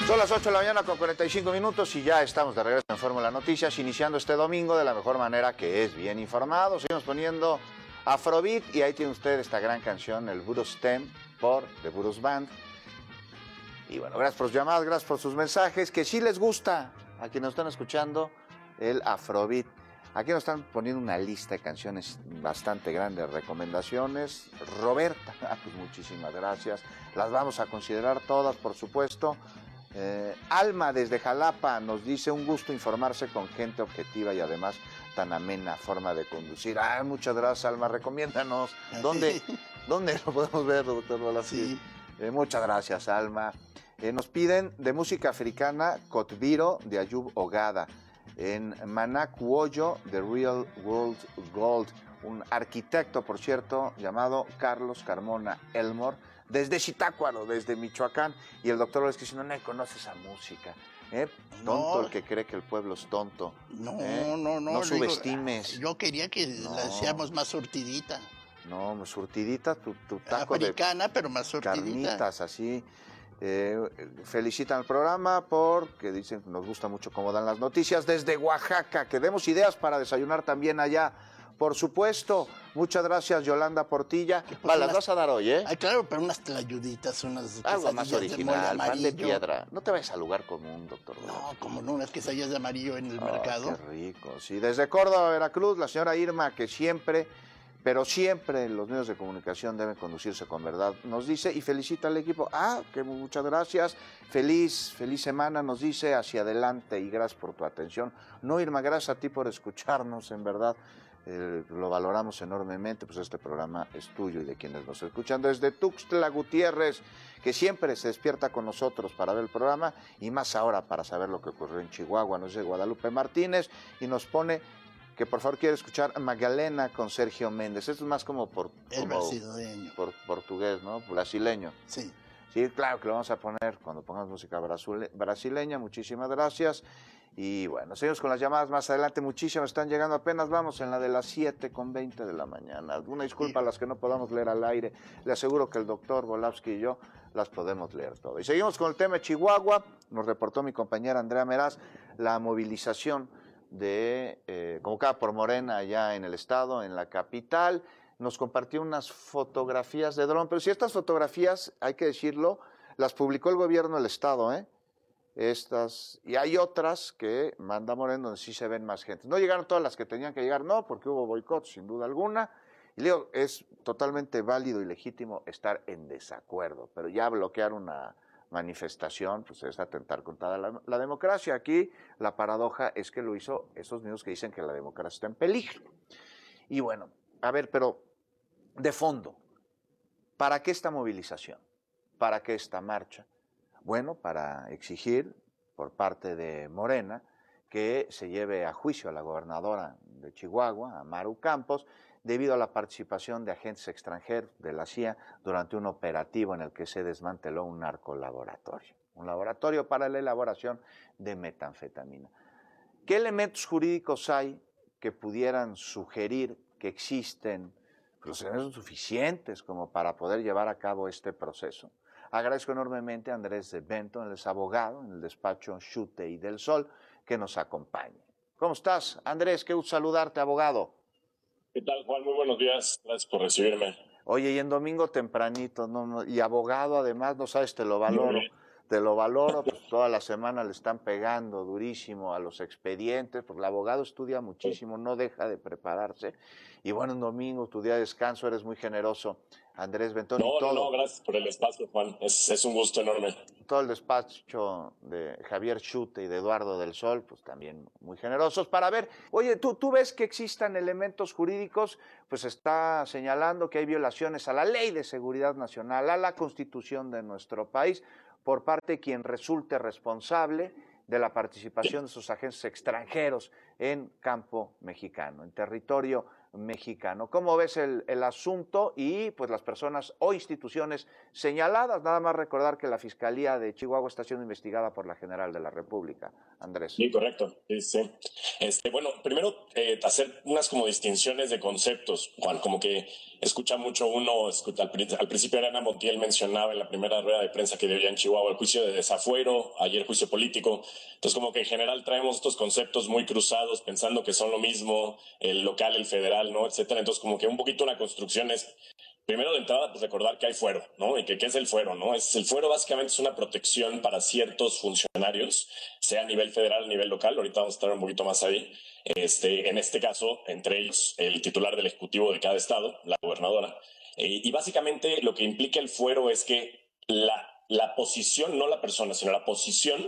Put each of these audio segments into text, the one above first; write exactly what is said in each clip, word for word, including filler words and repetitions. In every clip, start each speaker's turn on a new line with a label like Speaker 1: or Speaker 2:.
Speaker 1: Son las ocho de la mañana con cuarenta y cinco minutos y ya estamos de regreso en Fórmula Noticias, iniciando este domingo de la mejor manera, que es bien informado. Seguimos poniendo Afrobeat y ahí tiene usted esta gran canción, el Burros Stem, por The Burros Band. Y bueno, gracias por sus llamadas, gracias por sus mensajes, que sí les gusta a quienes nos están escuchando el Afrobeat. Aquí nos están poniendo una lista de canciones bastante grande, de recomendaciones. Roberta, pues muchísimas gracias. Las vamos a considerar todas, por supuesto. Eh, Alma desde Jalapa nos dice: un gusto informarse con gente objetiva y además tan amena forma de conducir. Ah, muchas gracias, Alma, recomiéndanos. ¿Dónde, ¿dónde lo podemos ver, doctor Volafsky? Sí. Eh, muchas gracias, Alma. Eh, nos piden de música africana Kotbiro de Ayub Ogada. En Manacuoyo de Real World Gold, un arquitecto, por cierto, llamado Carlos Carmona Elmore, desde Zitácuaro, desde Michoacán. Y el doctor es que si no, no conoce esa música. ¿Eh? Tonto no. El que cree que el pueblo es tonto.
Speaker 2: No,
Speaker 1: ¿Eh?
Speaker 2: no, no.
Speaker 1: No subestimes.
Speaker 2: Digo, yo quería que no. La hacíamos más surtidita.
Speaker 1: No, surtidita, tu, tu taco
Speaker 2: africana,
Speaker 1: de
Speaker 2: pero más surtidita.
Speaker 1: Carnitas, así. Eh, felicitan al programa porque dicen que nos gusta mucho cómo dan las noticias desde Oaxaca, que demos ideas para desayunar también allá, por supuesto. Muchas gracias, Yolanda Portilla.
Speaker 2: Pues
Speaker 1: Va, las
Speaker 2: unas,
Speaker 1: vas a dar hoy, ¿eh?
Speaker 2: Ay, claro, pero unas tlayuditas, unas
Speaker 1: algo más original,
Speaker 2: de
Speaker 1: pan de piedra. No te vayas al lugar común, doctor.
Speaker 2: No, como no, unas quesadillas de amarillo en el oh, mercado.
Speaker 1: Qué rico, sí. Desde Córdoba, Veracruz, la señora Irma, que siempre... pero siempre los medios de comunicación deben conducirse con verdad, nos dice, y felicita al equipo. Ah, que muchas gracias, feliz, feliz semana, nos dice, hacia adelante, y gracias por tu atención. No, Irma, gracias a ti por escucharnos, en verdad, eh, lo valoramos enormemente, pues este programa es tuyo y de quienes nos escuchan. Desde Tuxtla Gutiérrez, que siempre se despierta con nosotros para ver el programa, y más ahora para saber lo que ocurrió en Chihuahua, nos dice Guadalupe Martínez, y nos pone... que por favor quiere escuchar Magdalena con Sergio Méndez. Esto es más como por,
Speaker 2: el
Speaker 1: como
Speaker 2: brasileño.
Speaker 1: Por portugués, ¿no? Brasileño.
Speaker 2: Sí.
Speaker 1: Sí, claro que lo vamos a poner cuando pongamos música brasileña. Muchísimas gracias. Y bueno, seguimos con las llamadas más adelante. Muchísimas están llegando, apenas vamos en la de las siete con veinte de la mañana. Una disculpa sí. a las que no podamos leer al aire. Le aseguro que el doctor Volafsky y yo las podemos leer todas. Y seguimos con el tema de Chihuahua. Nos reportó mi compañera Andrea Meraz la movilización de eh, convocada por Morena allá en el estado, en la capital. Nos compartió unas fotografías de dron, pero si estas fotografías, hay que decirlo, las publicó el gobierno del estado, ¿eh? Estas, y hay otras que manda Morena donde sí se ven más gente. No llegaron todas las que tenían que llegar, no, porque hubo boicot, sin duda alguna. Y digo, es totalmente válido y legítimo estar en desacuerdo, pero ya bloquear una manifestación, pues es atentar contra la, la democracia. Aquí la paradoja es que lo hizo esos mismos que dicen que la democracia está en peligro. Y bueno, a ver, pero de fondo, ¿para qué esta movilización? ¿Para qué esta marcha? Bueno, para exigir por parte de Morena que se lleve a juicio a la gobernadora de Chihuahua, a Maru Campos, debido a la participación de agentes extranjeros de la C I A durante un operativo en el que se desmanteló un narcolaboratorio, un laboratorio para la elaboración de metanfetamina. ¿Qué elementos jurídicos hay que pudieran sugerir que existen los elementos suficientes como para poder llevar a cabo este proceso? Agradezco enormemente a Andrés de Benton, él es abogado en el despacho Schute y del Sol, que nos acompañe. ¿Cómo estás, Andrés? Qué gusto saludarte, abogado.
Speaker 3: ¿Qué tal, Juan? Muy buenos días. Gracias por recibirme.
Speaker 1: Oye, y en domingo tempranito, no, no, y abogado además, no sabes, te lo valoro. Te lo valoro, pues toda la semana le están pegando durísimo a los expedientes, porque el abogado estudia muchísimo, no deja de prepararse. Y bueno, un domingo, tu día de descanso, eres muy generoso, Andrés Bentón.
Speaker 3: No,
Speaker 1: y todo,
Speaker 3: no, no, gracias por el espacio, Juan. Es, es un gusto enorme.
Speaker 1: Todo el despacho de Javier Schute y de Eduardo del Sol, pues también muy generosos para ver. Oye, ¿tú, tú ves que existan elementos jurídicos? Pues está señalando que hay violaciones a la Ley de Seguridad Nacional, a la Constitución de nuestro país, por parte de quien resulte responsable de la participación de sus agentes extranjeros en campo mexicano, en territorio mexicano. ¿Cómo ves el, el asunto y pues las personas o instituciones señaladas? Nada más recordar que la Fiscalía de Chihuahua está siendo investigada por la General de la República. Andrés.
Speaker 3: Sí, correcto. Sí, sí. Este, bueno, primero eh, hacer unas como distinciones de conceptos, Juan, como que escucha mucho uno, escucha, al, al principio Ana Montiel mencionaba en la primera rueda de prensa que dio ya en Chihuahua el juicio de desafuero, ayer juicio político, entonces como que en general traemos estos conceptos muy cruzados pensando que son lo mismo, el local, el federal, ¿no? Etcétera, entonces como que un poquito una construcción es primero de entrada, pues recordar que hay fuero, ¿no? Y que qué es el fuero, ¿no? Es, el fuero básicamente es una protección para ciertos funcionarios, sea a nivel federal, a nivel local, ahorita vamos a estar un poquito más ahí. Este, en este caso, entre ellos, el titular del Ejecutivo de cada estado, la gobernadora. Eh, y básicamente lo que implica el fuero es que la, la posición, no la persona, sino la posición,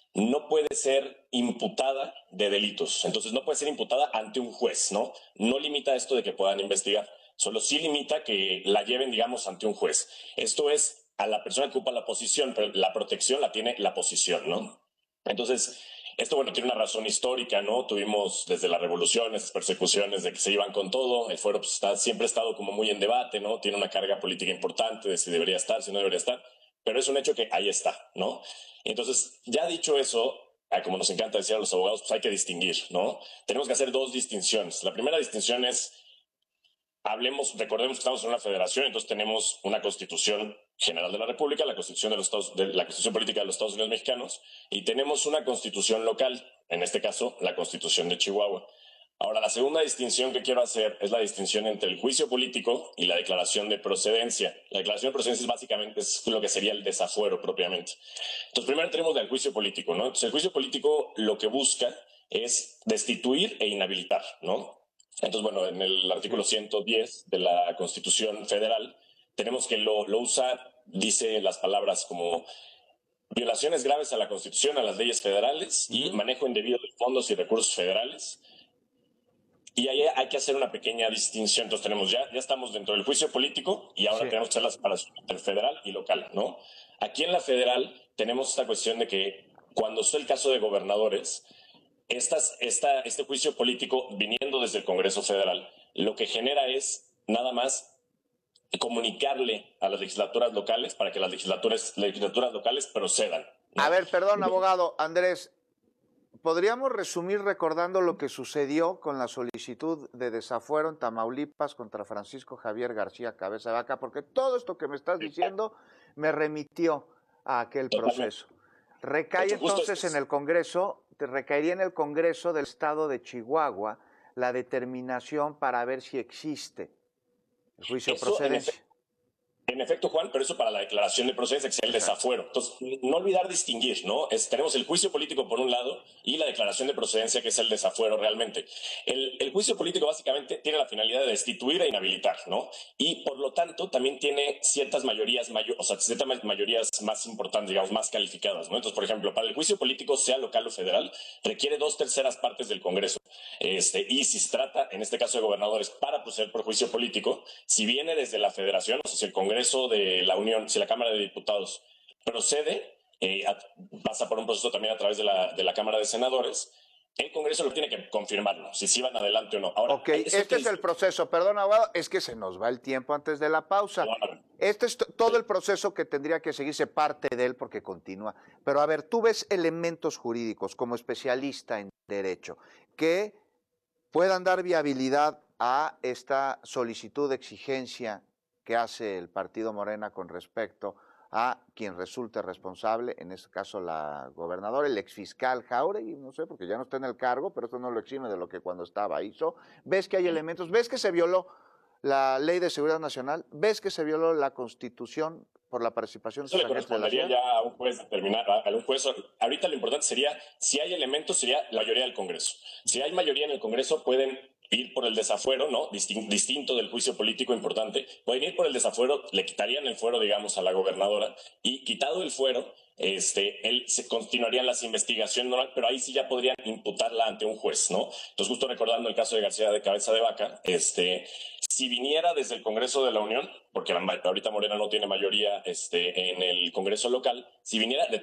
Speaker 3: no puede ser imputada de delitos. Entonces no puede ser imputada ante un juez, ¿no? No limita esto de que puedan investigar. Solo sí limita que la lleven, digamos, ante un juez. Esto es a la persona que ocupa la posición, pero la protección la tiene la posición, ¿no? Entonces, esto, bueno, tiene una razón histórica, ¿no? Tuvimos desde la revolución esas persecuciones de que se iban con todo. El fuero pues, está, siempre ha estado como muy en debate, ¿no? Tiene una carga política importante de si debería estar, si no debería estar. Pero es un hecho que ahí está, ¿no? Entonces, ya dicho eso, como nos encanta decir a los abogados, pues hay que distinguir, ¿no? Tenemos que hacer dos distinciones. La primera distinción es Hablemos, recordemos que estamos en una federación, entonces tenemos una Constitución General de la República, la Constitución de los Estados, de la Constitución Política de los Estados Unidos Mexicanos, y tenemos una Constitución local, en este caso, la Constitución de Chihuahua. Ahora, la segunda distinción que quiero hacer es la distinción entre el juicio político y la declaración de procedencia. La declaración de procedencia es básicamente es lo que sería el desafuero propiamente. Entonces, primero tenemos el juicio político, ¿no? Entonces, el juicio político lo que busca es destituir e inhabilitar, ¿no? Entonces, bueno, en el artículo ciento diez de la Constitución Federal tenemos que lo, lo usa, dice las palabras como violaciones graves a la Constitución, a las leyes federales y manejo indebido de fondos y recursos federales. Y ahí hay que hacer una pequeña distinción. Entonces tenemos ya, ya estamos dentro del juicio político y ahora sí. tenemos que hacer la separación entre federal y local, ¿no? Aquí en la federal tenemos esta cuestión de que cuando está el caso de gobernadores, Estas, esta, este juicio político viniendo desde el Congreso Federal, lo que genera es nada más comunicarle a las legislaturas locales para que las legislaturas, legislaturas locales procedan, ¿no?
Speaker 1: A ver, perdón, abogado Andrés, ¿podríamos resumir recordando lo que sucedió con la solicitud de desafuero en Tamaulipas contra Francisco Javier García Cabeza de Vaca? Porque todo esto que me estás diciendo me remitió a aquel proceso. Recae entonces en el Congreso, recaería en el Congreso del Estado de Chihuahua la determinación para ver si existe el juicio de procedencia.
Speaker 3: En efecto, Juan, pero eso para la declaración de procedencia, que sea el desafuero. Entonces, no olvidar distinguir, ¿no? Es, tenemos el juicio político por un lado y la declaración de procedencia, que es el desafuero realmente. El, el juicio político básicamente tiene la finalidad de destituir e inhabilitar, ¿no? Y por lo tanto también tiene ciertas mayorías, mayor, o sea, ciertas mayorías más importantes, digamos, más calificadas, ¿no? Entonces, por ejemplo, para el juicio político, sea local o federal, requiere dos terceras partes del Congreso. Este, y si se trata, en este caso de gobernadores, para proceder por juicio político, si viene desde la federación, o sea, si el Congreso de la Unión, si la Cámara de Diputados procede, eh, a, pasa por un proceso también a través de la, de la Cámara de Senadores, el Congreso lo tiene que confirmarlo, si sí van adelante o no. Ahora,
Speaker 1: ok, este es el proceso, perdón, abogado, es que se nos va el tiempo antes de la pausa. Claro. Este es todo el proceso que tendría que seguirse parte de él porque continúa. Pero a ver, tú ves elementos jurídicos como especialista en derecho que puedan dar viabilidad a esta solicitud de exigencia que hace el partido Morena con respecto a quien resulte responsable, en este caso la gobernadora, el exfiscal Jáuregui, no sé, porque ya no está en el cargo, pero esto no lo exime de lo que cuando estaba hizo. ¿Ves que hay elementos? ¿Ves que se violó la Ley de Seguridad Nacional? ¿Ves que se violó la Constitución por la participación de
Speaker 3: Eso le correspondería ya a un juez determinar, a un juez. Ahorita lo importante sería, si hay elementos, sería la mayoría del Congreso. Si hay mayoría en el Congreso, pueden ir por el desafuero, ¿no? Distin- distinto del juicio político importante. Pueden ir por el desafuero, le quitarían el fuero, digamos, a la gobernadora, y quitado el fuero, este, él se continuarían las investigaciones normal, pero ahí sí ya podrían imputarla ante un juez, ¿no? Entonces, justo recordando el caso de García de Cabeza de Vaca, este, si viniera desde el Congreso de la Unión, porque la, ahorita Morena no tiene mayoría este, en el Congreso local, si viniera de